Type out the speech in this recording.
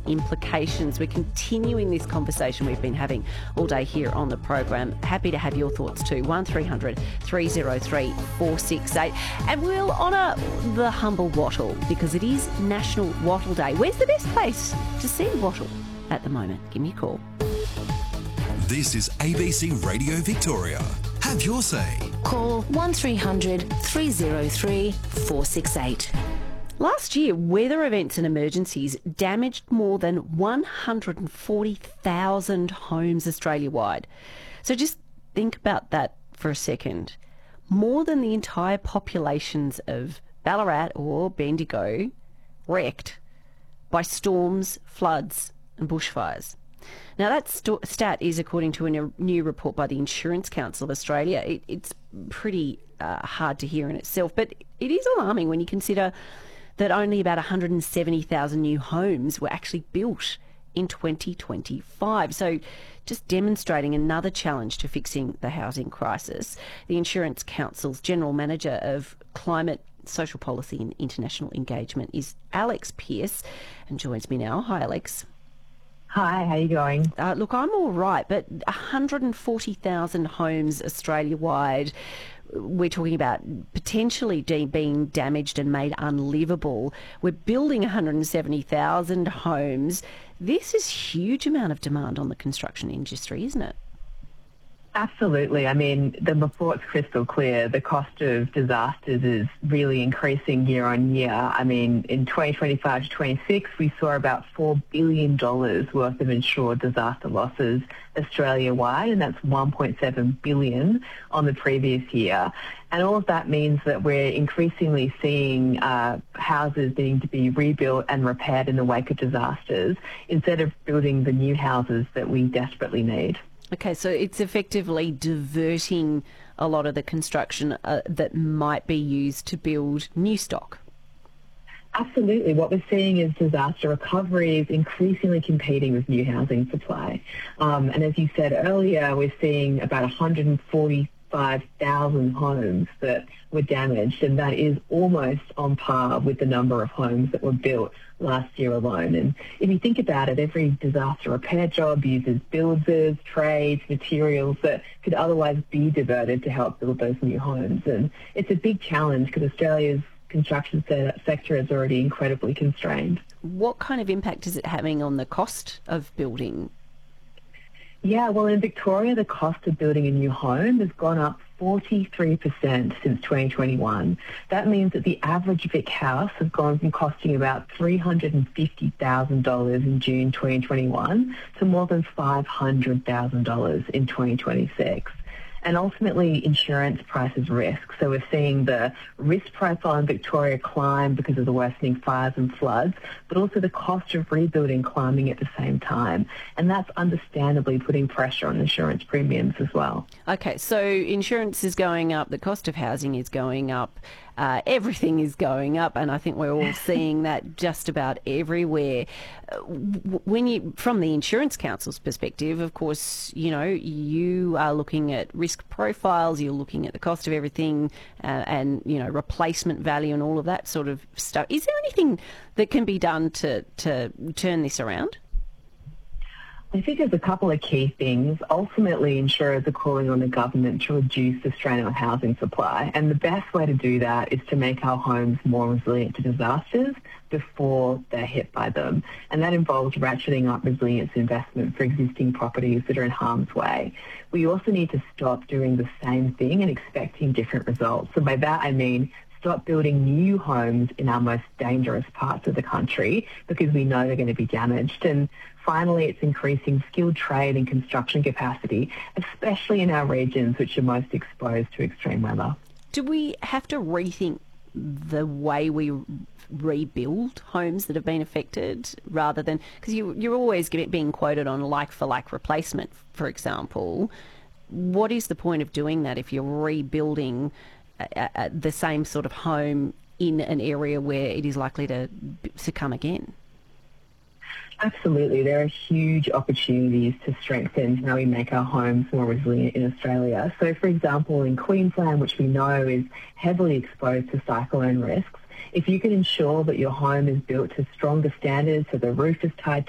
implications. We're continuing this conversation we've been having all day here on the program. Happy to have your thoughts too. 1300 303 468. And we'll honour the humble wattle because it is National Wattle Day. Where's the best place to see a wattle at the moment? Give me a call. This is ABC Radio Victoria. Have your say. Call 1300 303 468. Last year, weather events and emergencies damaged more than 140,000 homes Australia-wide. So just think about that for a second. More than the entire populations of Ballarat or Bendigo wrecked by storms, floods and bushfires. Now, that stat is according to a new report by the Insurance Council of Australia. It's pretty hard to hear in itself, but it is alarming when you consider that only about 170,000 new homes were actually built in 2025. So just demonstrating another challenge to fixing the housing crisis. The Insurance Council's General Manager of Climate, Social Policy and International Engagement is Alex Pearce and joins me now. Hi, Alex. Hi, how are you going? Look, I'm all right, but 140,000 homes Australia-wide, we're talking about potentially being damaged and made unlivable. We're building 170,000 homes. This is a huge amount of demand on the construction industry, isn't it? Absolutely. I mean, the report's crystal clear. The cost of disasters is really increasing year on year. I mean, in 2025 to 26, we saw about $4 billion worth of insured disaster losses Australia-wide, and that's $1.7 billion on the previous year. And all of that means that we're increasingly seeing houses needing to be rebuilt and repaired in the wake of disasters instead of building the new houses that we desperately need. Okay, so it's effectively diverting a lot of the construction that might be used to build new stock. Absolutely. What we're seeing is disaster recovery is increasingly competing with new housing supply. And as you said earlier, we're seeing about 145,000 homes that were damaged, and that is almost on par with the number of homes that were built last year alone. And if you think about it, every disaster repair job uses builders, trades, materials that could otherwise be diverted to help build those new homes. And it's a big challenge because Australia's construction sector is already incredibly constrained. What kind of impact is it having on the cost of building? Yeah, well, in Victoria, the cost of building a new home has gone up 43% since 2021. That means that the average Vic house has gone from costing about $350,000 in June 2021 to more than $500,000 in 2026. And ultimately, insurance prices risk. So we're seeing the risk profile in Victoria climb because of the worsening fires and floods, but also the cost of rebuilding climbing at the same time. And that's understandably putting pressure on insurance premiums as well. Okay, so insurance is going up, the cost of housing is going up, everything is going up, and I think we're all seeing that just about everywhere. From the Insurance Council's perspective, of course, you are looking at risk profiles, you're looking at the cost of everything, and replacement value and all of that sort of stuff. Is there anything that can be done to turn this around? I think there's a couple of key things. Ultimately, insurers are calling on the government to reduce the strain on housing supply, and the best way to do that is to make our homes more resilient to disasters before they're hit by them. And that involves ratcheting up resilience investment for existing properties that are in harm's way. We also need to stop doing the same thing and expecting different results. So by that I mean stop building new homes in our most dangerous parts of the country because we know they're going to be damaged. And finally, it's increasing skilled trade and construction capacity, especially in our regions which are most exposed to extreme weather. Do we have to rethink the way we rebuild homes that have been affected rather than... Because you're always being quoted on like-for-like replacement, for example. What is the point of doing that if you're rebuilding the same sort of home in an area where it is likely to succumb again? Absolutely. There are huge opportunities to strengthen how we make our homes more resilient in Australia. So, for example, in Queensland, which we know is heavily exposed to cyclone risks, if you can ensure that your home is built to stronger standards, so the roof is tied